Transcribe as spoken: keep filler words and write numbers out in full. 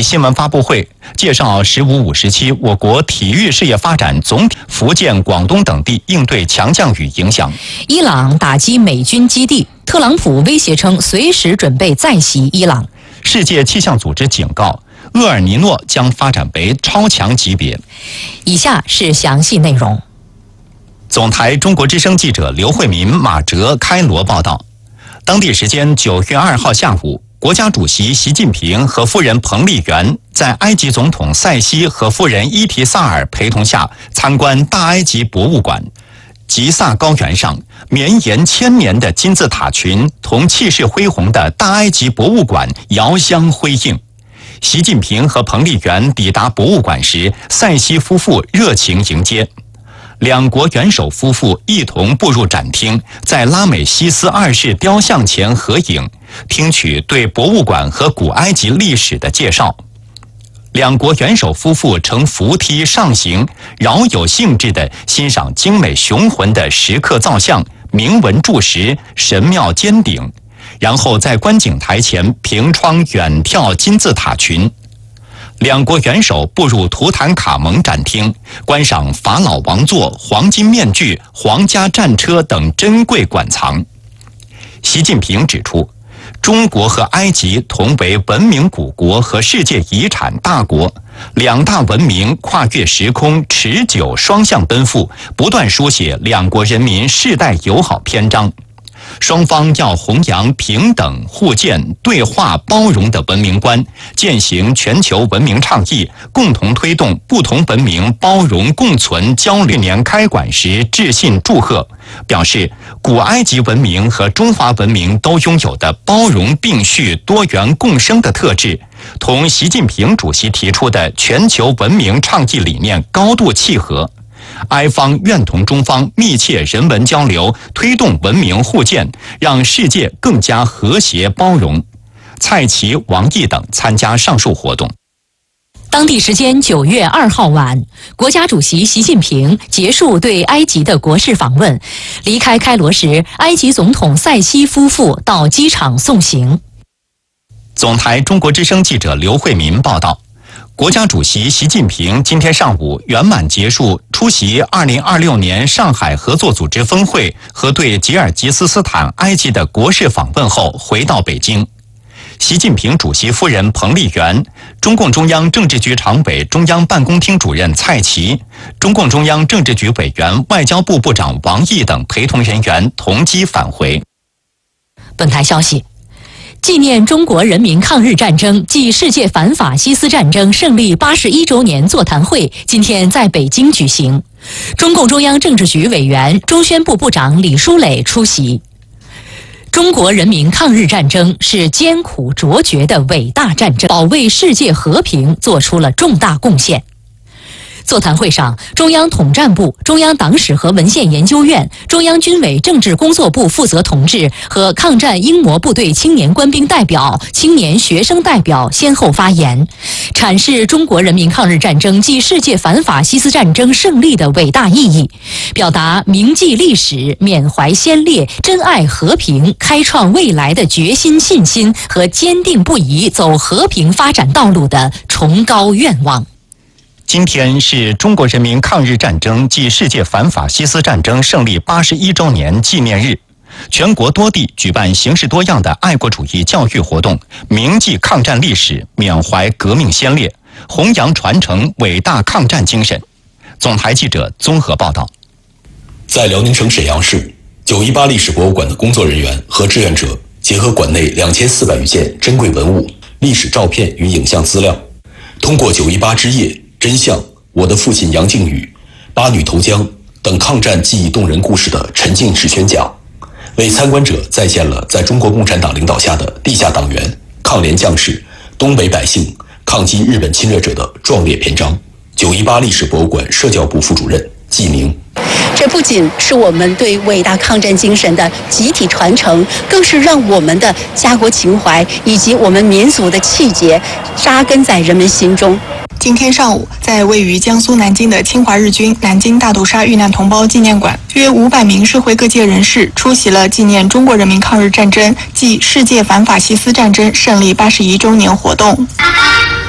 新闻发布会，介绍十五五时期我国体育事业发展总体，福建、广东等地应对强降雨影响。 伊朗打击美军基地，特朗普威胁称随时准备再袭伊朗。 世界气象组织警告，厄尔尼诺将发展为超强级别。 以下是详细内容。 总台中国之声记者刘慧民、马哲开罗报道，当地时间九月二号下午，国家主席习近平和夫人彭丽媛在埃及总统塞西和夫人伊提萨尔陪同下参观大埃及博物馆。吉萨高原上，绵延千年的金字塔群同气势恢宏的大埃及博物馆遥相辉映。习近平和彭丽媛抵达博物馆时，塞西夫妇热情迎接。两国元首夫妇一同步入展厅，在拉美西斯二世雕像前合影，听取对博物馆和古埃及历史的介绍。两国元首夫妇乘扶梯上行，饶有兴致地欣赏精美雄浑的石刻造像、铭文柱石、神庙尖顶，然后在观景台前凭窗远眺金字塔群。两国元首步入图坦卡蒙展厅，观赏法老王座、黄金面具、皇家战车等珍贵馆藏。习近平指出，中国和埃及同为文明古国和世界遗产大国，两大文明跨越时空，持久双向奔赴，不断书写两国人民世代友好篇章。双方要弘扬平等、互鉴、对话、包容的文明观，践行全球文明倡议，共同推动不同文明包容共存交流。去年开馆时致信祝贺，表示古埃及文明和中华文明都拥有的包容并蓄、多元共生的特质，同习近平主席提出的全球文明倡议理念高度契合。埃方愿同中方密切人文交流，推动文明互鉴，让世界更加和谐包容。蔡奇、王毅等参加上述活动。 当地时间九月二号晚，国家主席习近平结束对埃及的国事访问，离开开罗时，埃及总统塞西夫妇到机场送行。 总台中国之声记者刘慧民报道。国家主席习近平今天上午圆满结束出席二零二六年上海合作组织峰会和对吉尔吉斯斯坦、埃及的国事访问后，回到北京。习近平主席夫人彭丽媛、中共中央政治局常委、中央办公厅主任蔡奇、中共中央政治局委员、外交部部长王毅等陪同人员同机返回。 本台消息，纪念中国人民抗日战争暨世界反法西斯战争胜利八十一周年座谈会今天在北京举行，中共中央政治局委员、中宣部部长李书磊出席。中国人民抗日战争是艰苦卓绝的伟大战争，保卫世界和平做出了重大贡献。座谈会上，中央统战部、中央党史和文献研究院、中央军委政治工作部负责同志和抗战英模部队青年官兵代表、青年学生代表先后发言，阐释中国人民抗日战争暨世界反法西斯战争胜利的伟大意义，表达铭记历史、缅怀先烈、珍爱和平、开创未来的决心、信心和坚定不移走和平发展道路的崇高愿望。 今天是中国人民抗日战争暨世界反法西斯战争胜利八十一周年纪念日，全国多地举办形式多样的爱国主义教育活动，铭记抗战历史，缅怀革命先烈，弘扬传承伟大抗战精神。总台记者综合报道。 在辽宁省沈阳市九一八历史博物馆的工作人员和志愿者，结合馆内两千四百余件珍贵文物、历史照片与影像资料，通过九一八之夜、真相、我的父亲杨靖宇、八女投江等抗战记忆动人故事的沉浸式宣讲，为参观者再现了在中国共产党领导下的地下党员、抗联将士、东北百姓抗击日本侵略者的壮烈篇章。九一八历史博物馆社教部副主任纪明， 这不仅是我们对伟大抗战精神的集体传承，更是让我们的家国情怀以及我们民族的气节扎根在人们心中。 今天上午，在位于江苏南京的侵华日军南京大屠杀遇难同胞纪念馆，约五百名社会各界人士出席了纪念中国人民抗日战争暨世界反法西斯战争胜利八十一周年活动。